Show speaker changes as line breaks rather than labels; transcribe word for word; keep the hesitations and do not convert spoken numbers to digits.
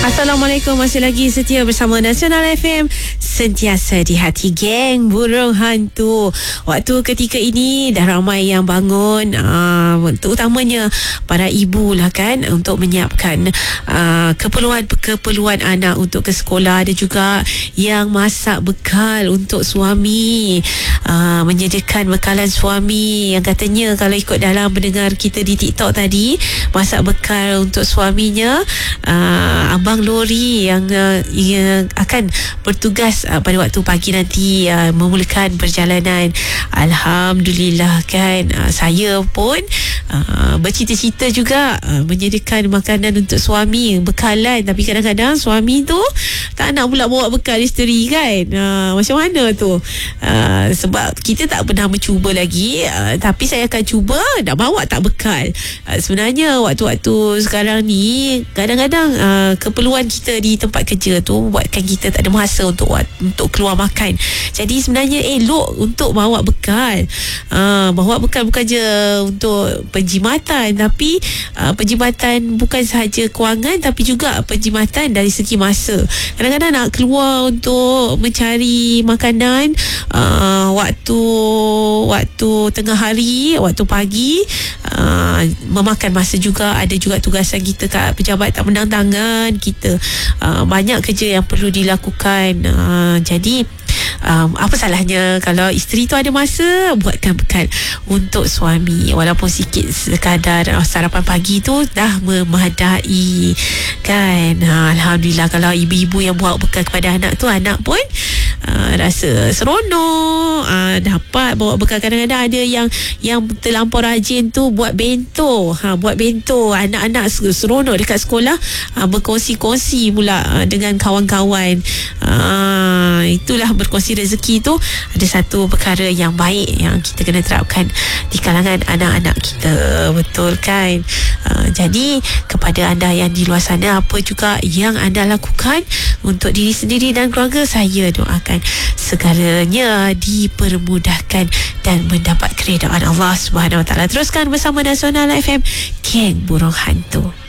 Assalamualaikum, masih lagi setia bersama Nasional F M, sentiasa di hati geng burung hantu. Waktu ketika ini dah ramai yang bangun, uh, terutamanya para ibu lah kan, untuk menyiapkan uh, keperluan-keperluan anak untuk ke sekolah. Ada juga yang masak bekal untuk suami, uh, menyediakan bekalan suami yang katanya kalau ikut dalam mendengar kita di TikTok tadi, masak bekal untuk suaminya. uh, Abang lori yang, uh, yang akan bertugas uh, pada waktu pagi nanti uh, memulakan perjalanan. Alhamdulillah kan, uh, saya pun uh, bercita-cita juga uh, menyediakan makanan untuk suami, bekalan. Tapi kadang-kadang suami tu tak nak pula bawa bekal isteri kan. uh, Macam mana tu? uh, Sebab kita tak pernah mencuba lagi, uh, tapi saya akan cuba nak bawa tak bekal. uh, Sebenarnya waktu-waktu sekarang ni, kadang-kadang uh, keperluan kita di tempat kerja tu buatkan kita tak ada masa untuk untuk keluar makan. Jadi sebenarnya elok untuk bawa bekal. uh, Bawa bekal bukan je untuk penjimatan, tapi uh, penjimatan bukan sahaja kewangan, tapi juga penjimatan dari segi masa. Kadang-kadang nak keluar untuk mencari makanan uh, waktu waktu tengah hari, waktu pagi, uh, memakan masa juga. Ada juga tugasan kita kat pejabat tak menang tangan kita, uh, banyak kerja yang perlu dilakukan. uh, jadi Um, apa salahnya kalau isteri tu ada masa buatkan bekal untuk suami, walaupun sikit sekadar uh, sarapan pagi tu dah memadai kan. uh, Alhamdulillah kalau ibu-ibu yang buat bekal kepada anak tu, anak pun uh, rasa seronok, uh, dapat bawa bekal. Kadang-kadang ada yang yang terlampau rajin tu buat bento, ha, buat bento, anak-anak seronok dekat sekolah, uh, berkongsi-kongsi pula uh, dengan kawan-kawan. uh, Itulah berkongsi rezeki tu ada satu perkara yang baik yang kita kena terapkan di kalangan anak-anak kita, betul kan? Uh, jadi kepada anda yang di luar sana, apa juga yang anda lakukan untuk diri sendiri dan keluarga, saya doakan segalanya dipermudahkan dan mendapat keredaan Allah Subhanahu Wa Taala. Teruskan bersama Nasional F M, geng burung hantu.